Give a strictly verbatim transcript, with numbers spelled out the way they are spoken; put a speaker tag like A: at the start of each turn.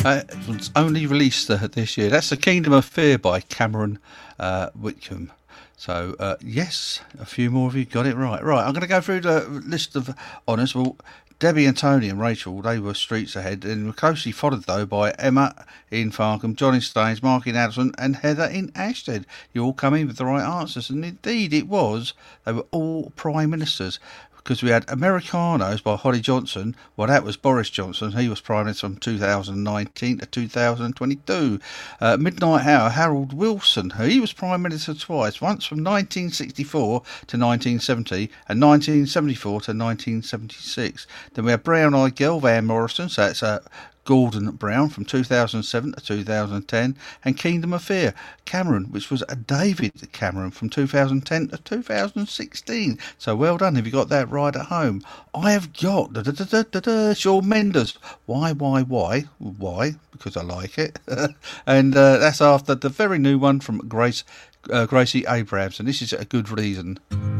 A: Uh, it was only released uh, this year. That's The Kingdom of Fear by Cameron uh, Whitcomb. So, uh, yes, a few more of you got it right. Right, I'm going to go through the list of honours. Well, Debbie and Tony and Rachel, they were streets ahead, and were closely followed, though, by Emma in Farkham, John in Staines, Mark in Addison, and Heather in Ashted. You all come in with the right answers, and indeed it was. They were all Prime Ministers. Because we had Americanos by Holly Johnson. Well, that was Boris Johnson. He was Prime Minister from two thousand nineteen to two thousand twenty-two. Uh, Midnight Hour, Harold Wilson. He was Prime Minister twice, once from nineteen sixty-four to nineteen seventy and nineteen seventy-four to nineteen seventy-six. Then we had Brown Eyed Girl, Van Morrison. So that's uh, Gordon Brown from two thousand seven to two thousand ten, and Kingdom of Fear, Cameron, which was a David Cameron from two thousand ten to two thousand sixteen. So well done if you got that right at home. I have got da, da, da, da, da, da, Shawn Mendes. Why, why, why? Why? Because I like it. And uh, that's after the very new one from Grace uh, Gracie Abrams, and this is a good reason.